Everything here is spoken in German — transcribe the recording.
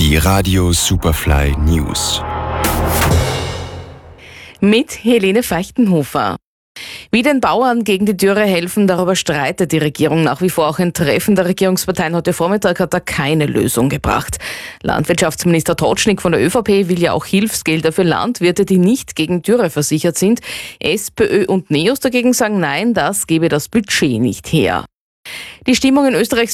Die Radio Superfly News. Mit Helene Feichtenhofer. Wie den Bauern gegen die Dürre helfen, darüber streitet die Regierung nach wie vor. Auch ein Treffen der Regierungsparteien heute Vormittag hat da keine Lösung gebracht. Landwirtschaftsminister Totschnig von der ÖVP will ja auch Hilfsgelder für Landwirte, die nicht gegen Dürre versichert sind. SPÖ und NEOS dagegen sagen nein, das gebe das Budget nicht her. Die Stimmung in Österreichs